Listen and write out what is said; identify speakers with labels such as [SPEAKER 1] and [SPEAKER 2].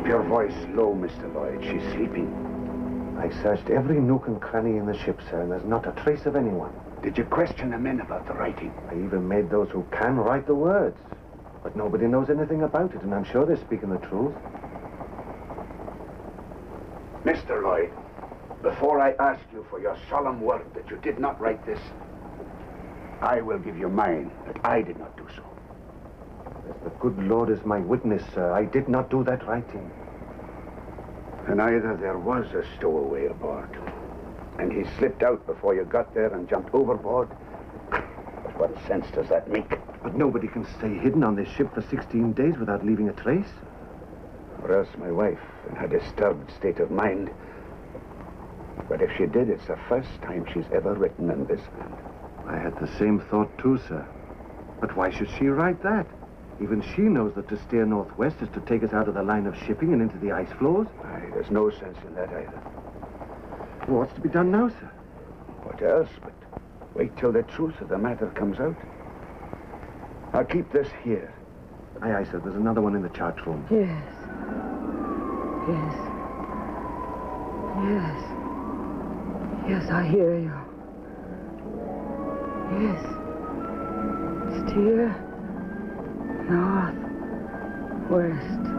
[SPEAKER 1] Keep your voice low, Mr. Lloyd. She's sleeping.
[SPEAKER 2] I searched every nook and cranny in the ship, sir, and there's not a trace of anyone.
[SPEAKER 1] Did you question the men about the writing?
[SPEAKER 2] I even made those who can write the words. But nobody knows anything about it, and I'm sure they're speaking the truth.
[SPEAKER 1] Mr. Lloyd, before I ask you for your solemn word that you did not write this, I will give you mine that I did not do so.
[SPEAKER 2] As the good Lord is my witness, sir, I did not do that writing.
[SPEAKER 1] And either there was a stowaway aboard, and he slipped out before you got there and jumped overboard. But what sense does that make?
[SPEAKER 2] But nobody can stay hidden on this ship for 16 days without leaving a trace.
[SPEAKER 1] Or else my wife, in her disturbed state of mind. But if she did, it's the first time she's ever written in this hand.
[SPEAKER 2] I had the same thought too, sir. But why should she write that? Even she knows that to steer northwest is to take us out of the line of shipping and into the ice floes.
[SPEAKER 1] Aye, there's no sense in that either.
[SPEAKER 2] Well, what's to be done now, sir?
[SPEAKER 1] What else but wait till the truth of the matter comes out. I'll keep this here.
[SPEAKER 2] Aye, aye, sir. There's another one in the chart room.
[SPEAKER 3] Yes. Yes. Yes. Yes, I hear you. Yes. Steer north, west.